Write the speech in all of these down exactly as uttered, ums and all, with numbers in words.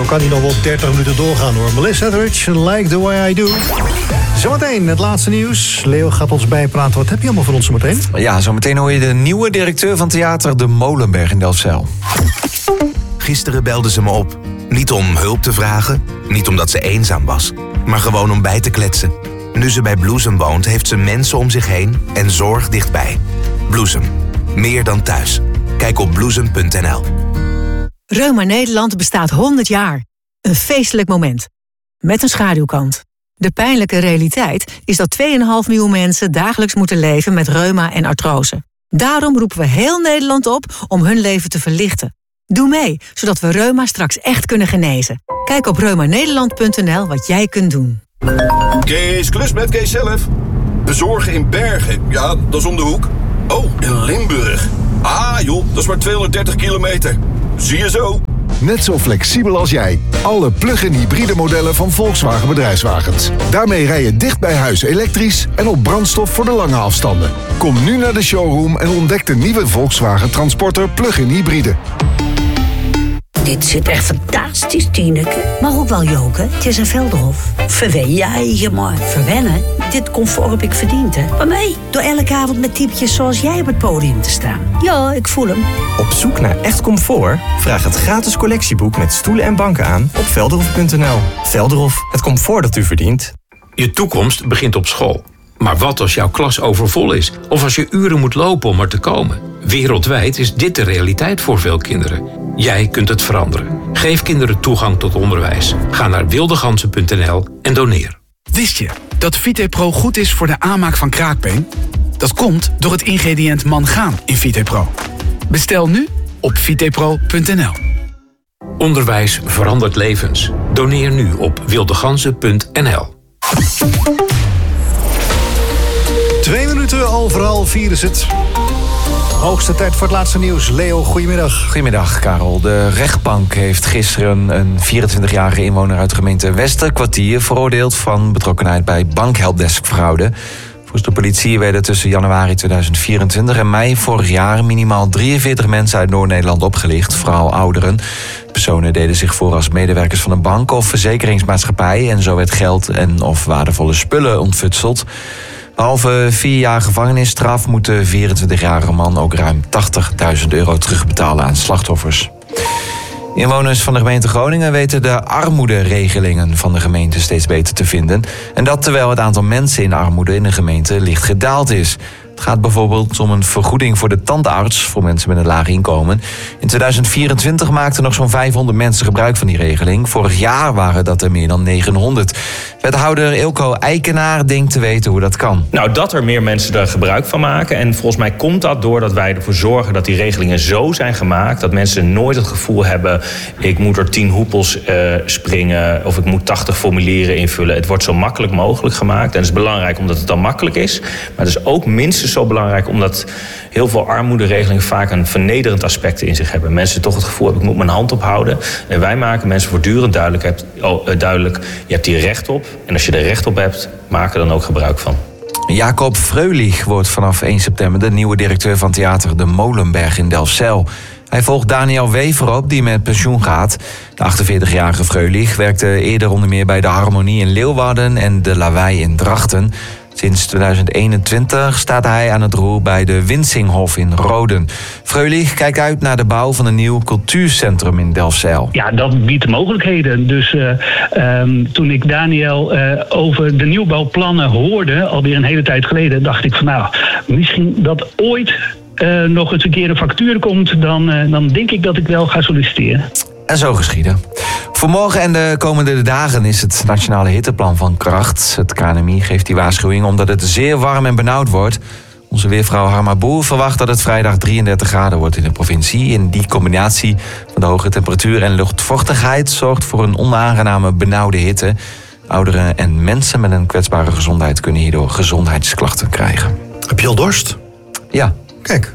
zo kan hij nog wel dertig minuten doorgaan hoor. Melissa Etheridge, Like the Way I Do. Zometeen het laatste nieuws. Leo gaat ons bijpraten. Wat heb je allemaal voor ons zometeen? Ja, zometeen hoor je de nieuwe directeur van theater De Molenberg in Delfzijl. Gisteren belde ze me op. Niet om hulp te vragen, niet omdat ze eenzaam was, maar gewoon om bij te kletsen. Nu ze bij Bloesem woont, heeft ze mensen om zich heen en zorg dichtbij. Bloesem, meer dan thuis. Kijk op bloesem punt n l. Reuma Nederland bestaat honderd jaar. Een feestelijk moment. Met een schaduwkant. De pijnlijke realiteit is dat twee komma vijf miljoen mensen dagelijks moeten leven met reuma en artrose. Daarom roepen we heel Nederland op om hun leven te verlichten. Doe mee, zodat we reuma straks echt kunnen genezen. Kijk op reuma nederland punt n l wat jij kunt doen. Kees Klus met Kees zelf. Bezorgen in Bergen. Ja, dat is om de hoek. Oh, in Limburg. Ah joh, dat is maar tweehonderddertig kilometer. Zie je zo. Net zo flexibel als jij. Alle plug-in hybride modellen van Volkswagen Bedrijfswagens. Daarmee rij je dicht bij huis elektrisch en op brandstof voor de lange afstanden. Kom nu naar de showroom en ontdek de nieuwe Volkswagen Transporter plug-in hybride. Dit zit echt fantastisch, Tineke. Maar ook wel joken. Het is een Velderhof. Verwen je eigen maar. Verwennen? Dit comfort heb ik verdiend, hè. Maar mij, door elke avond met typjes zoals jij op het podium te staan. Ja, ik voel hem. Op zoek naar echt comfort? Vraag het gratis collectieboek met stoelen en banken aan op velderhof punt n l. Velderhof, het comfort dat u verdient. Je toekomst begint op school. Maar wat als jouw klas overvol is? Of als je uren moet lopen om er te komen? Wereldwijd is dit de realiteit voor veel kinderen. Jij kunt het veranderen. Geef kinderen toegang tot onderwijs. Ga naar wildegansen punt n l en doneer. Wist je dat VitePro goed is voor de aanmaak van kraakbeen? Dat komt door het ingrediënt mangaan in VitePro. Bestel nu op vitepro punt n l. Onderwijs verandert levens. Doneer nu op wildegansen punt n l. Twee minuten overal, vier is het. Hoogste tijd voor het laatste nieuws. Leo, goedemiddag. Goedemiddag, Karel. De rechtbank heeft gisteren een vierentwintigjarige inwoner uit de gemeente Westerkwartier veroordeeld van betrokkenheid bij bankhelpdeskfraude. Volgens de politie werden tussen januari tweeduizend vierentwintig en mei vorig jaar minimaal drieënveertig mensen uit Noord-Nederland opgelicht, vooral ouderen. Personen deden zich voor als medewerkers van een bank of verzekeringsmaatschappij en zo werd geld en of waardevolle spullen ontfutseld. Behalve vier jaar gevangenisstraf moet de vierentwintigjarige man ook ruim tachtigduizend euro terugbetalen aan slachtoffers. Inwoners van de gemeente Groningen weten de armoederegelingen van de gemeente steeds beter te vinden. En dat terwijl het aantal mensen in armoede in de gemeente licht gedaald is. Het gaat bijvoorbeeld om een vergoeding voor de tandarts voor mensen met een laag inkomen. In tweeduizend vierentwintig maakten nog zo'n vijfhonderd mensen gebruik van die regeling. Vorig jaar waren dat er meer dan negenhonderd. Wethouder Eelco Eikenaar denkt te weten hoe dat kan. Nou, dat er meer mensen er gebruik van maken. En volgens mij komt dat doordat wij ervoor zorgen dat die regelingen zo zijn gemaakt dat mensen nooit het gevoel hebben, ik moet er tien hoepels uh, springen of ik moet tachtig formulieren invullen. Het wordt zo makkelijk mogelijk gemaakt. En het is belangrijk omdat het dan makkelijk is. Maar het is ook minstens zo belangrijk omdat heel veel armoederegelingen vaak een vernederend aspect in zich hebben. Mensen toch het gevoel hebben, ik moet mijn hand ophouden. En wij maken mensen voortdurend duidelijk, hebt, oh, uh, duidelijk je hebt hier recht op. En als je er recht op hebt, maak er dan ook gebruik van. Jacob Freulich wordt vanaf één september de nieuwe directeur van theater De Molenberg in Delfzijl. Hij volgt Daniel Wever op, die met pensioen gaat. De achtenveertigjarige Freulich werkte eerder onder meer bij de Harmonie in Leeuwarden en de Lawaai in Drachten. Sinds tweeduizend eenentwintig staat hij aan het roer bij de Winsinghof in Roden. Freulich kijkt uit naar de bouw van een nieuw cultuurcentrum in Delfzijl. Ja, dat biedt mogelijkheden. Dus uh, um, toen ik Daniel uh, over de nieuwbouwplannen hoorde, alweer een hele tijd geleden, dacht ik van nou, misschien dat ooit uh, nog eens een keer een factuur komt, dan, uh, dan denk ik dat ik wel ga solliciteren. En zo geschieden. Voor morgen en de komende dagen is het nationale hitteplan van kracht. Het K N M I geeft die waarschuwing omdat het zeer warm en benauwd wordt. Onze weervrouw Harma Boer verwacht dat het vrijdag drieëndertig graden wordt in de provincie. En die combinatie van de hoge temperatuur en luchtvochtigheid zorgt voor een onaangename benauwde hitte. Ouderen en mensen met een kwetsbare gezondheid kunnen hierdoor gezondheidsklachten krijgen. Heb je al dorst? Ja. Kijk.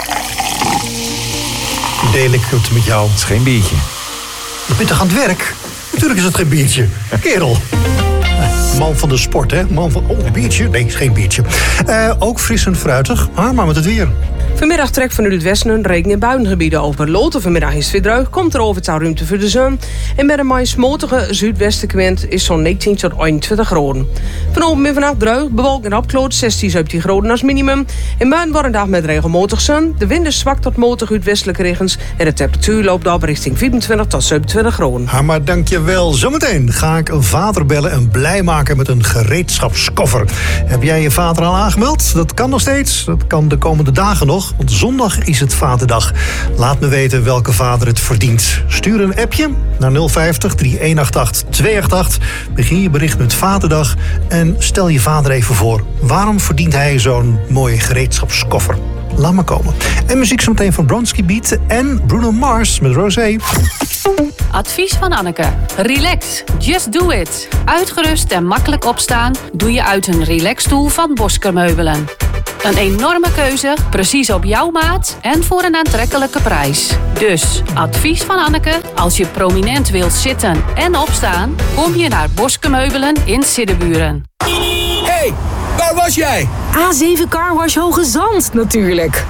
Deel ik het met jou. Het is geen biertje. Je bent toch aan het werk? Natuurlijk is het geen biertje. Kerel. Man van de sport, hè? Man van... Oh, een biertje? Nee, het is geen biertje. Uh, ook fris en fruitig, maar met het weer. Vanmiddag trekt vanuit het westen een regen in buitengebieden over. Loten vanmiddag is het weer droog, komt er overal ruimte voor de zon. En met een maar smotige zuidwestenwind is zo'n negentien tot eenentwintig graden. Vanavond en vannacht droog, bewolkt en opkloot, zestien tot zeventien graden als minimum. En morgen wordt een dag met regelmatig zon. De wind is zwak tot matig uit westelijke richtings. En de temperatuur loopt op richting vierentwintig tot zevenentwintig graden. Ha, maar dankjewel. Zometeen ga ik een vader bellen en blij maken met een gereedschapskoffer. Heb jij je vader al aangemeld? Dat kan nog steeds. Dat kan de komende dagen nog. Want zondag is het Vaderdag. Laat me weten welke vader het verdient. Stuur een appje naar nul vijftig, drie een acht acht, twee acht acht. Begin je bericht met Vaderdag en stel je vader even voor. Waarom verdient hij zo'n mooie gereedschapskoffer? Laat maar komen. En muziek zometeen van Bronski Beat en Bruno Mars met Rosé. Advies van Anneke. Relax, just do it. Uitgerust en makkelijk opstaan doe je uit een relaxstoel van Bosker Meubelen. Een enorme keuze, precies op jouw maat en voor een aantrekkelijke prijs. Dus, advies van Anneke, als je prominent wilt zitten en opstaan, kom je naar Bosker Meubelen in Siddeburen. Hey, waar was jij? A zeven Carwash Hoge Zand, natuurlijk.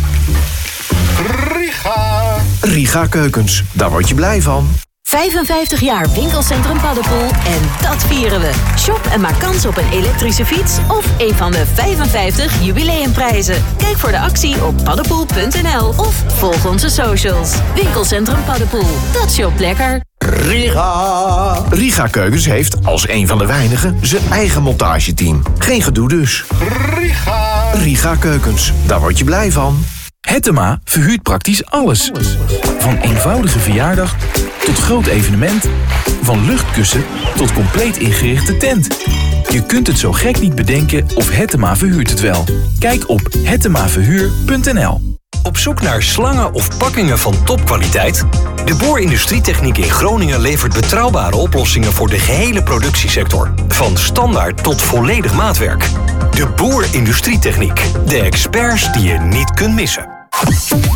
Riga. Riga Keukens, daar word je blij van. vijfenvijftig jaar winkelcentrum Paddepoel en dat vieren we. Shop en maak kans op een elektrische fiets of een van de vijfenvijftig jubileumprijzen. Kijk voor de actie op paddepoel punt n l of volg onze socials. Winkelcentrum Paddepoel, dat shopt lekker. Riga. Riga Keukens heeft als een van de weinigen zijn eigen montageteam. Geen gedoe dus. Riga. Riga Keukens, daar word je blij van. Hettema verhuurt praktisch alles. Van eenvoudige verjaardag tot groot evenement. Van luchtkussen tot compleet ingerichte tent. Je kunt het zo gek niet bedenken of Hettema verhuurt het wel. Kijk op hettema verhuur punt n l. Op zoek naar slangen of pakkingen van topkwaliteit? De Boer Industrietechniek in Groningen levert betrouwbare oplossingen voor de gehele productiesector. Van standaard tot volledig maatwerk. De Boer Industrietechniek. De experts die je niet kunt missen.